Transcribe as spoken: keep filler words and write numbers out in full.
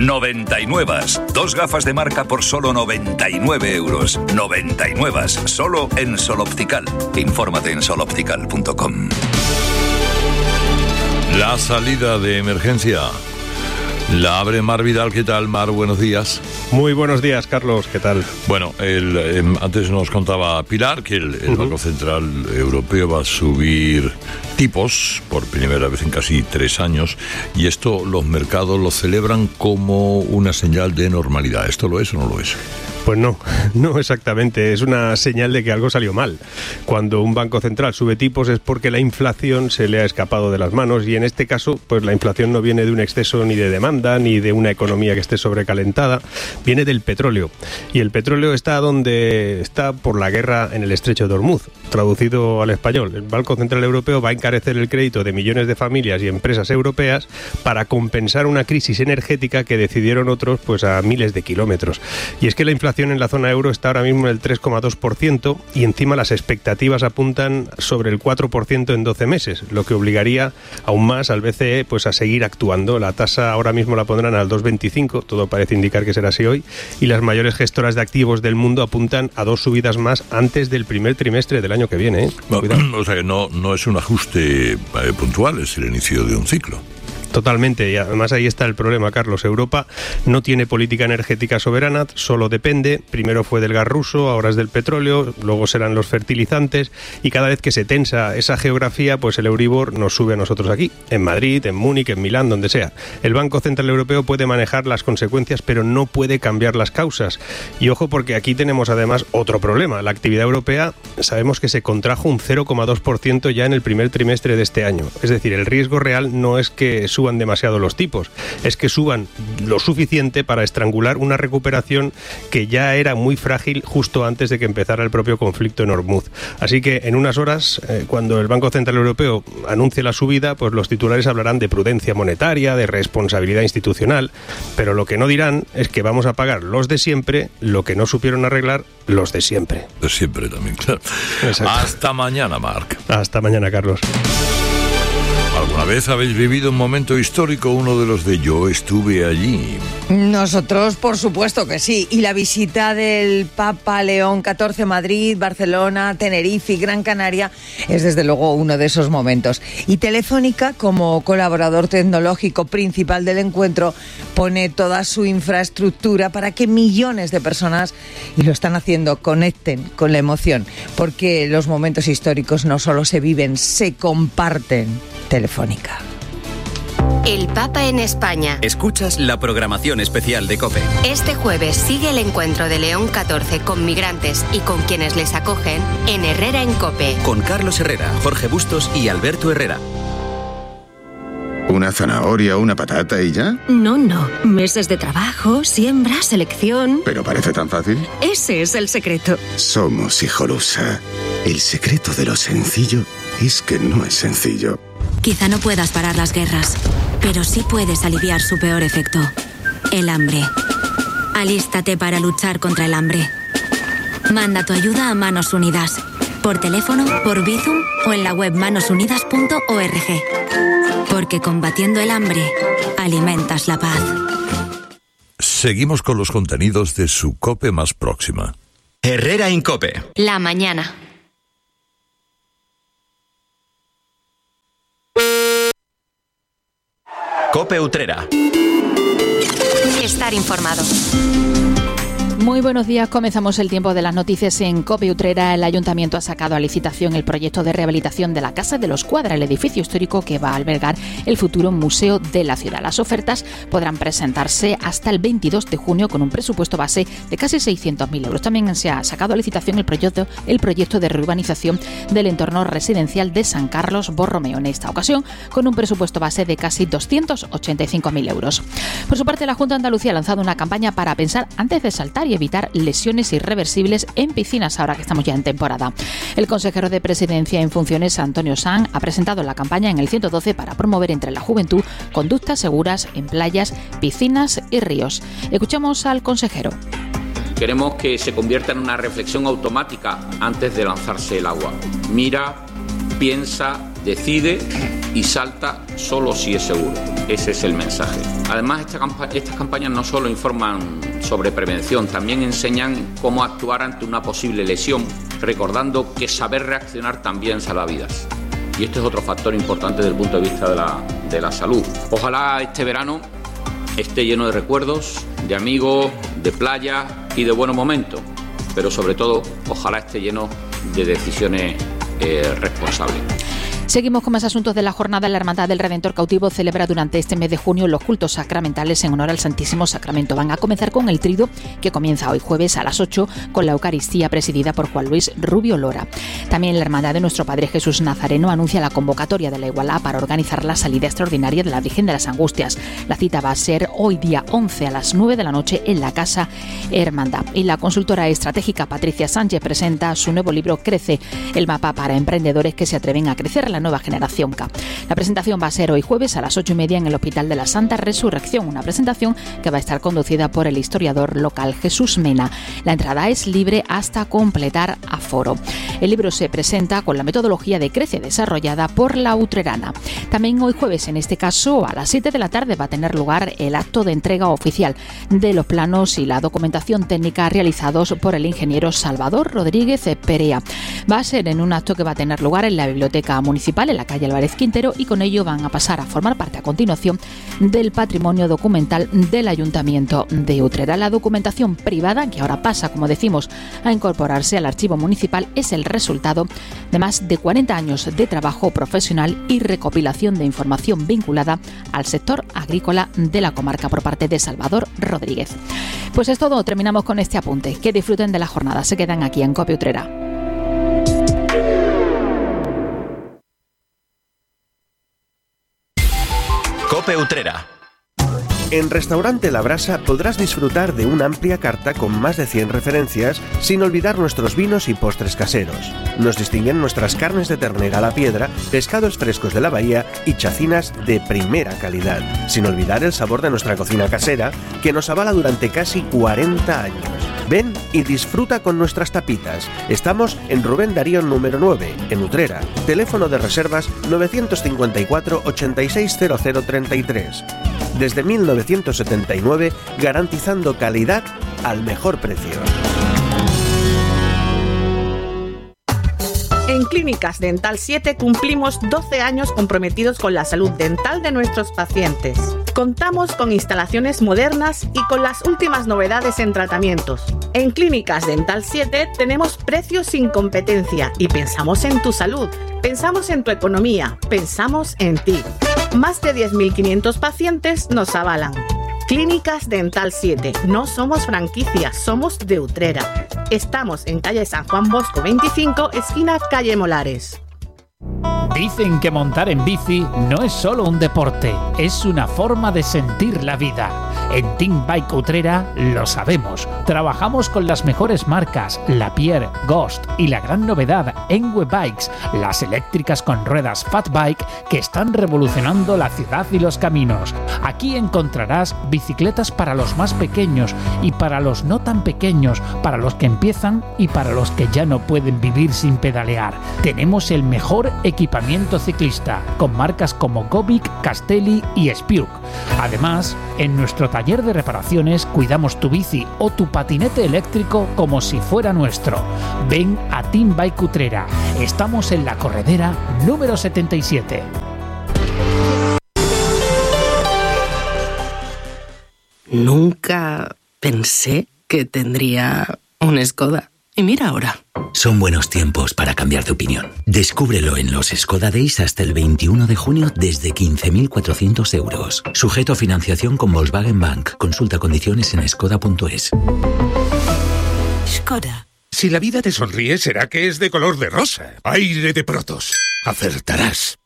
noventa y nueve. Dos gafas de marca por solo noventa y nueve euros. noventa y nueve. Solo en Sol Optical. Infórmate en sol optical punto com. La salida de emergencia la abre Mar Vidal. ¿Qué tal, Mar? Buenos días. Muy buenos días, Carlos. ¿Qué tal? Bueno, el, eh, antes nos contaba Pilar que el, el uh-huh. Banco Central Europeo va a subir tipos por primera vez en casi tres años, y esto los mercados lo celebran como una señal de normalidad. ¿Esto lo es o no lo es? Pues no, no exactamente. Es una señal de que algo salió mal. Cuando un banco central sube tipos es porque la inflación se le ha escapado de las manos, y en este caso, pues la inflación no viene de un exceso ni de demanda, ni de una economía que esté sobrecalentada, viene del petróleo. Y el petróleo está donde está por la guerra en el estrecho de Hormuz. Traducido al español, el Banco Central Europeo va a encarecer el crédito de millones de familias y empresas europeas para compensar una crisis energética que decidieron otros pues a miles de kilómetros. Y es que la inflación en la zona euro está ahora mismo en el tres coma dos por ciento, y encima las expectativas apuntan sobre el cuatro por ciento en doce meses, lo que obligaría aún más al B C E pues a seguir actuando. La tasa ahora mismo la pondrán al dos coma veinticinco, todo parece indicar que será así hoy, y las mayores gestoras de activos del mundo apuntan a dos subidas más antes del primer trimestre del año que viene, ¿eh? Bueno, o sea que no, no es un ajuste eh, puntual, es el inicio de un ciclo. Totalmente, y además ahí está el problema, Carlos. Europa no tiene política energética soberana, solo depende. Primero fue del gas ruso, ahora es del petróleo, luego serán los fertilizantes, y cada vez que se tensa esa geografía, pues el Euribor nos sube a nosotros aquí, en Madrid, en Múnich, en Milán, donde sea. El Banco Central Europeo puede manejar las consecuencias, pero no puede cambiar las causas. Y ojo, porque aquí tenemos además otro problema. La actividad europea sabemos que se contrajo un cero coma dos por ciento ya en el primer trimestre de este año. Es decir, el riesgo real no es que suba suban demasiado los tipos, es que suban lo suficiente para estrangular una recuperación que ya era muy frágil justo antes de que empezara el propio conflicto en Hormuz. Así que en unas horas, eh, cuando el Banco Central Europeo anuncie la subida, pues los titulares hablarán de prudencia monetaria, de responsabilidad institucional, pero lo que no dirán es que vamos a pagar los de siempre lo que no supieron arreglar los de siempre. De siempre también, claro. Exacto. Hasta mañana, Marc. Hasta mañana, Carlos. ¿Alguna vez habéis vivido un momento histórico, uno de los de yo estuve allí? Nosotros, por supuesto que sí. Y la visita del Papa León catorce a Madrid, Barcelona, Tenerife y Gran Canaria es desde luego uno de esos momentos. Y Telefónica, como colaborador tecnológico principal del encuentro, pone toda su infraestructura para que millones de personas, y lo están haciendo, conecten con la emoción. Porque los momentos históricos no solo se viven, se comparten. Telefónica. El Papa en España. Escuchas la programación especial de COPE. Este jueves sigue el encuentro de León catorce con migrantes y con quienes les acogen en Herrera en COPE. Con Carlos Herrera, Jorge Bustos y Alberto Herrera. ¿Una zanahoria, una patata y ya? No, no. Meses de trabajo, siembra, selección... ¿Pero parece tan fácil? Ese es el secreto. Somos Hijolusa. El secreto de lo sencillo es que no es sencillo. Quizá no puedas parar las guerras, pero sí puedes aliviar su peor efecto, el hambre. Alístate para luchar contra el hambre. Manda tu ayuda a Manos Unidas, por teléfono, por Bizum o en la web manos unidas punto org. Porque combatiendo el hambre, alimentas la paz. Seguimos con los contenidos de su COPE más próxima. Herrera en COPE. La mañana. COPE Utrera. Estar informado. Muy buenos días, comenzamos el tiempo de las noticias en COPE Utrera. El Ayuntamiento ha sacado a licitación el proyecto de rehabilitación de la Casa de los Cuadra, el edificio histórico que va a albergar el futuro museo de la ciudad. Las ofertas podrán presentarse hasta el veintidós de junio con un presupuesto base de casi seiscientos mil euros. También se ha sacado a licitación el proyecto, el proyecto de reurbanización del entorno residencial de San Carlos Borromeo, en esta ocasión con un presupuesto base de casi doscientos ochenta y cinco mil euros. Por su parte, la Junta de Andalucía ha lanzado una campaña para pensar antes de saltar y evitar lesiones irreversibles en piscinas, ahora que estamos ya en temporada. El consejero de Presidencia en funciones, Antonio Sanz, ha presentado la campaña en el ciento doce para promover entre la juventud conductas seguras en playas, piscinas y ríos. Escuchamos al consejero. Queremos que se convierta en una reflexión automática antes de lanzarse el agua. Mira, piensa, decide y salta solo si es seguro. Ese es el mensaje. Además, esta campa- estas campañas no solo informan sobre prevención, también enseñan cómo actuar ante una posible lesión, recordando que saber reaccionar también salva vidas. Y este es otro factor importante desde el punto de vista de la, de la salud. Ojalá este verano esté lleno de recuerdos, de amigos, de playa y de buenos momentos, pero sobre todo, ojalá esté lleno de decisiones eh, responsables. Seguimos con más asuntos de la jornada. La Hermandad del Redentor Cautivo celebra durante este mes de junio los cultos sacramentales en honor al Santísimo Sacramento. Van a comenzar con el trido, que comienza hoy jueves a las ocho con la Eucaristía presidida por Juan Luis Rubio Lora. También la Hermandad de Nuestro Padre Jesús Nazareno anuncia la convocatoria de la Igualá para organizar la salida extraordinaria de la Virgen de las Angustias. La cita va a ser hoy día once a las nueve de la noche en la Casa Hermandad. Y la consultora estratégica Patricia Sánchez presenta su nuevo libro Crece, el mapa para emprendedores que se atreven a crecer, la nueva generación K. La presentación va a ser hoy jueves a las ocho y media en el Hospital de la Santa Resurrección, una presentación que va a estar conducida por el historiador local Jesús Mena. La entrada es libre hasta completar aforo. El libro se presenta con la metodología de Crece desarrollada por la Utrerana. También hoy jueves, en este caso a las siete de la tarde, va a tener lugar el acto de entrega oficial de los planos y la documentación técnica realizados por el ingeniero Salvador Rodríguez Perea. Va a ser en un acto que va a tener lugar en la Biblioteca Municipal, en la calle Álvarez Quintero, y con ello van a pasar a formar parte a continuación del patrimonio documental del Ayuntamiento de Utrera. La documentación privada, que ahora pasa, como decimos, a incorporarse al archivo municipal, es el resultado de más de cuarenta años de trabajo profesional y recopilación de información vinculada al sector agrícola de la comarca por parte de Salvador Rodríguez. Pues es todo, terminamos con este apunte. Que disfruten de la jornada, se quedan aquí en COPE Utrera. COPE Utrera. En Restaurante La Brasa podrás disfrutar de una amplia carta con más de cien referencias, sin olvidar nuestros vinos y postres caseros. Nos distinguen nuestras carnes de ternera a la piedra, pescados frescos de la bahía y chacinas de primera calidad. Sin olvidar el sabor de nuestra cocina casera, que nos avala durante casi cuarenta años. Ven y disfruta con nuestras tapitas. Estamos en Rubén Darío número nueve, en Utrera. Teléfono de reservas nueve cinco cuatro, ochenta y seis, cero cero treinta y tres. Desde mil novecientos setenta y nueve, garantizando calidad al mejor precio. En Clínicas Dental siete cumplimos doce años comprometidos con la salud dental de nuestros pacientes. Contamos con instalaciones modernas y con las últimas novedades en tratamientos. En Clínicas Dental siete tenemos precios sin competencia y pensamos en tu salud, pensamos en tu economía, pensamos en ti. Más de diez mil quinientos pacientes nos avalan. Clínicas Dental siete. No somos franquicia, somos de Utrera. Estamos en calle San Juan Bosco veinticinco, esquina calle Molares. Dicen que montar en bici no es solo un deporte, es una forma de sentir la vida. En Team Bike Utrera lo sabemos. Trabajamos con las mejores marcas, Lapierre, Ghost y la gran novedad, Enwe Bikes, las eléctricas con ruedas Fat Bike que están revolucionando la ciudad y los caminos. Aquí encontrarás bicicletas para los más pequeños y para los no tan pequeños, para los que empiezan y para los que ya no pueden vivir sin pedalear. Tenemos el mejor equipamiento ciclista, con marcas como Gobic, Castelli y Spiuk. Además, en nuestro taller de reparaciones cuidamos tu bici o tu patinete eléctrico como si fuera nuestro. Ven a Team Bike Utrera. Estamos en la corredera número setenta y siete. Nunca pensé que tendría un Skoda. Y mira ahora. Son buenos tiempos para cambiar de opinión. Descúbrelo en los Skoda Days hasta el veintiuno de junio desde quince mil cuatrocientos euros. Sujeto a financiación con Volkswagen Bank. Consulta condiciones en skoda punto es. Skoda. Si la vida te sonríe, será que es de color de rosa. Aire de Protos. Acertarás.